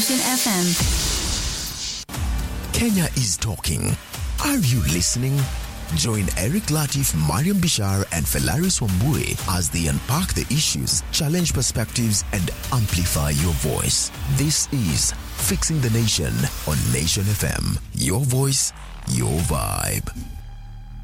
Nation FM. Kenya is talking. Are you listening? Join Eric Latif, Mariam Bishar, and Felaris Wambue as they unpack the issues, challenge perspectives, and amplify your voice. This is Fixing the Nation on Nation FM. Your voice, your vibe.